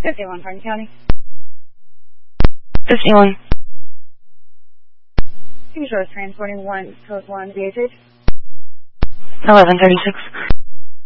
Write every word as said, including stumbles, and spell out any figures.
fifty-one, Hardin County. fifty-one. Seashore is transporting one, code one, V H H. eleven thirty-six.